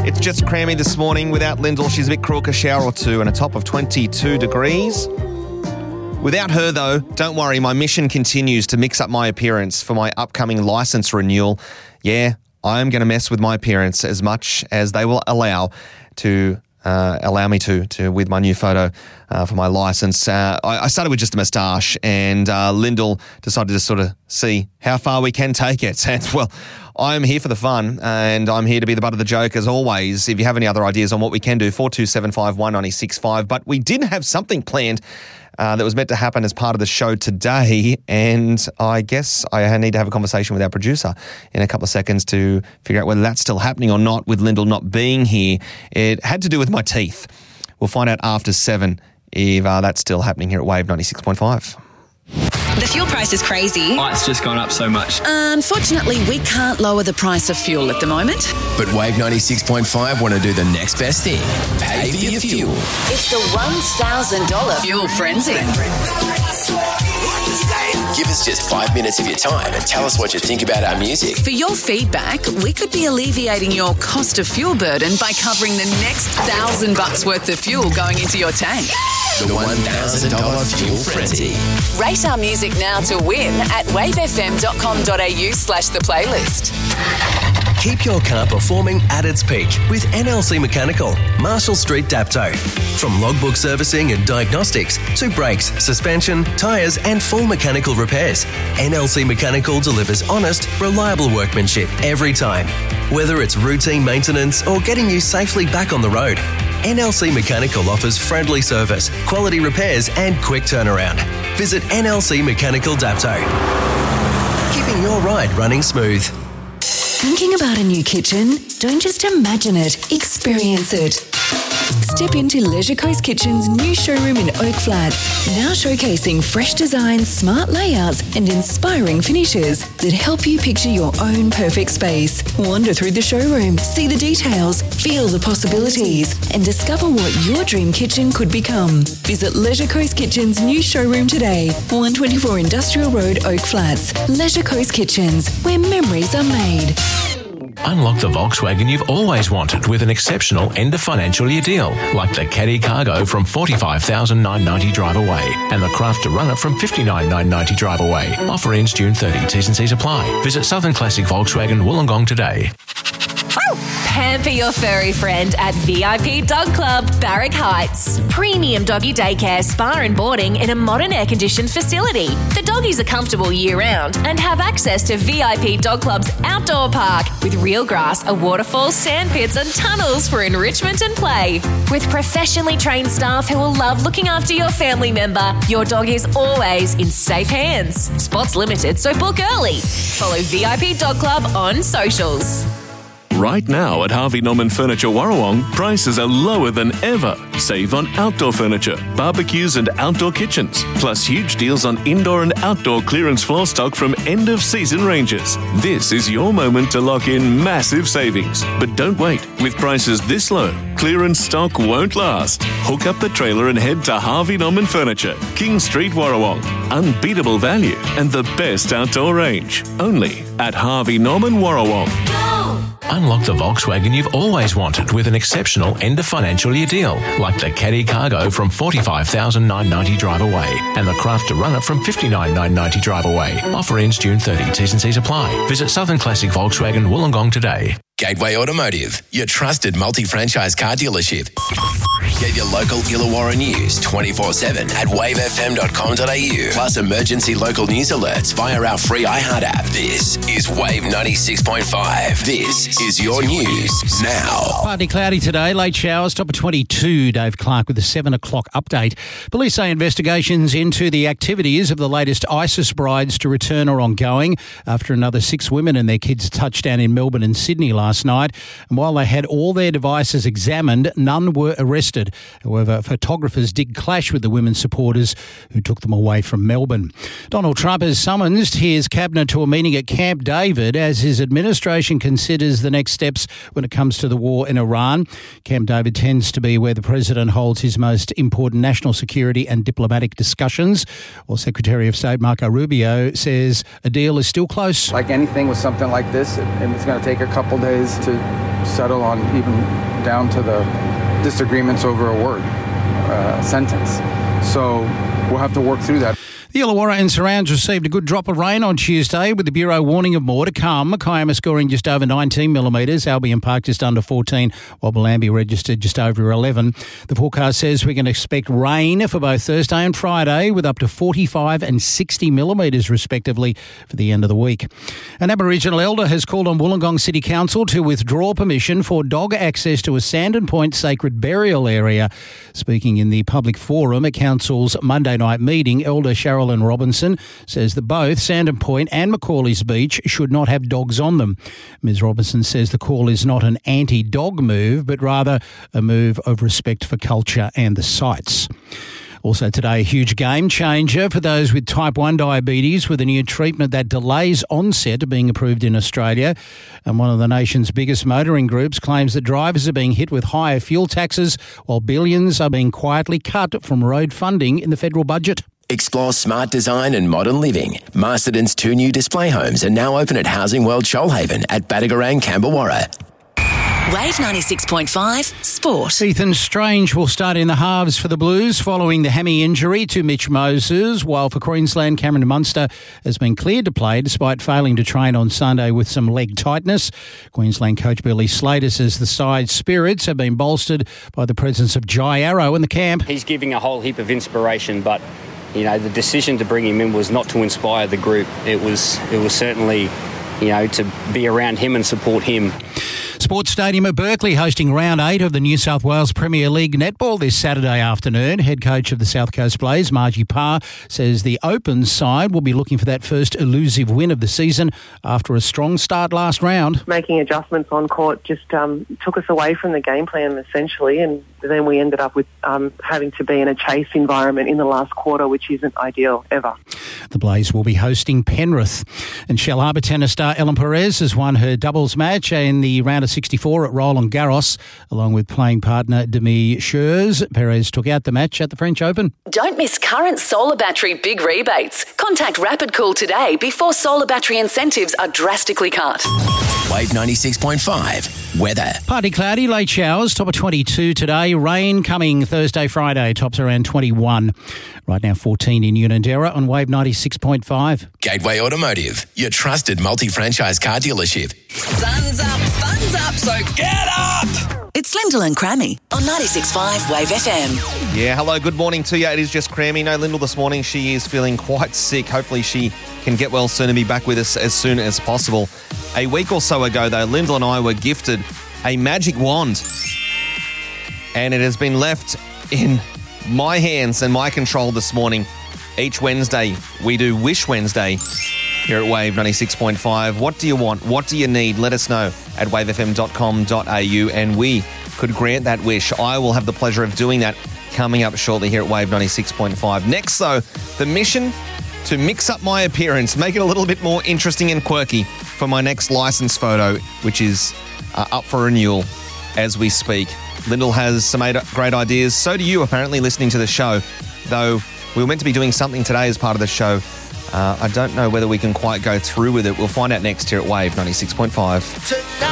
It's just crammy this morning without Lyndall. She's a bit crook, a shower or two and a top of 22 degrees. Without her, though, don't worry, my mission continues to mix up my appearance for my upcoming licence renewal. Yeah, I'm going to mess with my appearance as much as they will allow me to with my new photo for my licence. I started with just a moustache, and Lyndall decided to sort of see how far we can take it. And, well, I'm here for the fun, and I'm here to be the butt of the joke as always. If you have any other ideas on what we can do, 4275 196.5. But we did have something planned that was meant to happen as part of the show today, and I guess I need to have a conversation with our producer in a couple of seconds to figure out whether that's still happening or not with Lyndall not being here. It had to do with my teeth. We'll find out after 7 if that's still happening here at Wave 96.5. The fuel price is crazy. Oh, it's just gone up so much. Unfortunately, we can't lower the price of fuel at the moment. But Wave 96.5 want to do the next best thing. Pay for your fuel. It's the $1,000 fuel frenzy. Give us just 5 minutes of your time and tell us what you think about our music. For your feedback, we could be alleviating your cost of fuel burden by covering the next $1,000 worth of fuel going into your tank. The $1,000 fuel frenzy. Rate our music now to win at wavefm.com.au/the playlist. Keep your car performing at its peak with NLC Mechanical, Marshall Street, Dapto. From logbook servicing and diagnostics to brakes, suspension, tyres and full mechanical repairs, NLC Mechanical delivers honest, reliable workmanship every time. Whether it's routine maintenance or getting you safely back on the road, NLC Mechanical offers friendly service, quality repairs and quick turnaround. Visit NLC Mechanical Dapto. Keeping your ride running smooth. Thinking about a new kitchen? Don't just imagine it, experience it. Step into Leisure Coast Kitchen's new showroom in Oak Flats, now showcasing fresh designs, smart layouts and inspiring finishes that help you picture your own perfect space. Wander through the showroom, see the details, feel the possibilities and discover what your dream kitchen could become. Visit Leisure Coast Kitchen's new showroom today, 124 Industrial Road, Oak Flats. Leisure Coast Kitchens, where memories are made. Unlock the Volkswagen you've always wanted with an exceptional end of financial year deal, like the Caddy Cargo from $45,990 drive away and the Crafter Runner from $59,990 drive away. Offer ends June 30. T's and C's apply. Visit Southern Classic Volkswagen Wollongong today. Pamper your furry friend at VIP Dog Club, Barrack Heights. Premium doggy daycare, spa and boarding in a modern air-conditioned facility. The doggies are comfortable year-round and have access to VIP Dog Club's outdoor park with real grass, a waterfall, sand pits and tunnels for enrichment and play. With professionally trained staff who will love looking after your family member, your dog is always in safe hands. Spots limited, so book early. Follow VIP Dog Club on socials. Right now at Harvey Norman Furniture Warrawong, prices are lower than ever. Save on outdoor furniture, barbecues and outdoor kitchens, plus huge deals on indoor and outdoor clearance floor stock from end-of-season ranges. This is your moment to lock in massive savings. But don't wait. With prices this low, clearance stock won't last. Hook up the trailer and head to Harvey Norman Furniture, King Street, Warrawong. Unbeatable value and the best outdoor range. Only at Harvey Norman Warrawong. Unlock the Volkswagen you've always wanted with an exceptional end of financial year deal, like the Caddy Cargo from $45,990 drive away and the Crafter Runner from $59,990 drive away. Offer ends June 30. T's and C's apply. Visit Southern Classic Volkswagen Wollongong today. Gateway Automotive, your trusted multi-franchise car dealership. Get your local Illawarra news 24/7 at wavefm.com.au. Plus emergency local news alerts via our free iHeart app. This is Wave 96.5. This is your news now. Partly cloudy today, late showers, top of 22. Dave Clark with the 7 o'clock update. Police say investigations into the activities of the latest ISIS brides to return are ongoing after another 6 women and their kids touched down in Melbourne and Sydney last night. And while they had all their devices examined, none were arrested arrested. However, photographers did clash with the women's supporters who took them away from Melbourne. Donald Trump has summoned his cabinet to a meeting at Camp David as his administration considers the next steps when it comes to the war in Iran. Camp David tends to be where the president holds his most important national security and diplomatic discussions. While Secretary of State Marco Rubio says a deal is still close. Like anything with something like this, it's going to take a couple days to settle on, even down to the disagreements over a word, sentence. So we'll have to work through that. The Illawarra and surrounds received a good drop of rain on Tuesday, with the Bureau warning of more to come. Kiama scoring just over 19 millimetres, Albion Park just under 14, while Bellambi registered just over 11. The forecast says we can expect rain for both Thursday and Friday, with up to 45 and 60 millimetres respectively for the end of the week. An Aboriginal elder has called on Wollongong City Council to withdraw permission for dog access to a Sandon Point sacred burial area. Speaking in the public forum at Council's Monday night meeting, Elder Cheryl Robinson says that both Sandon Point and Macaulay's Beach should not have dogs on them. Ms Robinson says the call is not an anti-dog move, but rather a move of respect for culture and the sites. Also today, a huge game changer for those with type 1 diabetes, with a new treatment that delays onset being approved in Australia. And one of the nation's biggest motoring groups claims that drivers are being hit with higher fuel taxes, while billions are being quietly cut from road funding in the federal budget. Explore smart design and modern living. Masterton's 2 new display homes are now open at Housing World Shoalhaven at Badagarang, Camberwarra. Wave 96.5 Sport. Ethan Strange will start in the halves for the Blues following the hammy injury to Mitch Moses, while for Queensland, Cameron Munster has been cleared to play despite failing to train on Sunday with some leg tightness. Queensland coach Billy Slater says the side's spirits have been bolstered by the presence of Jai Arrow in the camp. He's giving a whole heap of inspiration, but the decision to bring him in was not to inspire the group. It was certainly, to be around him and support him. Sports Stadium at Berkeley hosting round 8 of the New South Wales Premier League netball this Saturday afternoon. Head coach of the South Coast Blaze, Margie Parr, says the Open side will be looking for that first elusive win of the season after a strong start last round. Making adjustments on court just took us away from the game plan essentially, and then we ended up with having to be in a chase environment in the last quarter, which isn't ideal ever. The Blaze will be hosting Penrith. And Shell Harbour tennis star Ellen Perez has won her doubles match in the round of 64 at Roland Garros, along with playing partner Demi Scherz. Perez took out the match at the French Open. Don't miss current solar battery big rebates. Contact Rapid Cool today before solar battery incentives are drastically cut. Wave 96.5 weather. Partly cloudy, late showers, top of 22 today. Rain coming Thursday, Friday, tops around 21. Right now 14 in Unanderra on Wave 96.5. Gateway Automotive, your trusted multi-franchise car dealership. Sun's up, fun's up, so get up! It's Lyndall and Crammy on 96.5 Wave FM. Yeah, hello, good morning to you. It is just Crammy. No, Lyndall this morning, she is feeling quite sick. Hopefully she can get well soon and be back with us as soon as possible. A week or so ago, though, Lyndall and I were gifted a magic wand. And it has been left in my hands and my control this morning. Each Wednesday, we do Wish Wednesday here at Wave 96.5. What do you want? What do you need? Let us know at wavefm.com.au and we could grant that wish. I will have the pleasure of doing that coming up shortly here at Wave 96.5. Next, though, the mission to mix up my appearance, make it a little bit more interesting and quirky for my next license photo, which is up for renewal as we speak. Lyndall has some great ideas. So do you, apparently, listening to the show. Though we were meant to be doing something today as part of the show. I don't know whether we can quite go through with it. We'll find out next here at Wave 96.5.